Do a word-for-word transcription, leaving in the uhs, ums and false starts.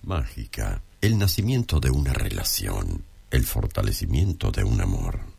mágica, el nacimiento de una relación, el fortalecimiento de un amor.